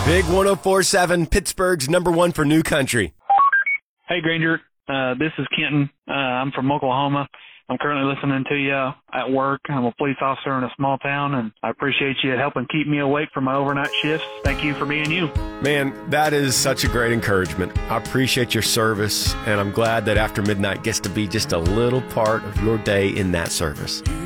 Big 104.7, Pittsburgh's number one for new country. Hey, Granger. This is Kenton. I'm from Oklahoma. I'm currently listening to you at work. I'm a police officer in a small town, and I appreciate you helping keep me awake for my overnight shifts. Thank you for being you. Man, that is such a great encouragement. I appreciate your service, and I'm glad that After Midnight gets to be just a little part of your day in that service.